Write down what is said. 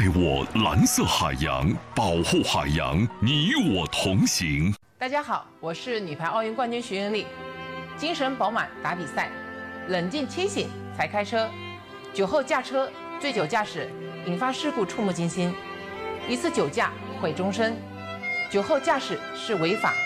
我蓝色海洋，保护海洋，你我同行。 大家好，我是女排奥运冠军徐云丽。精神饱满打比赛，冷静清醒才开车。酒后驾车、醉酒驾驶引发事故触目惊心，一次酒驾毁终身。酒后驾驶是违法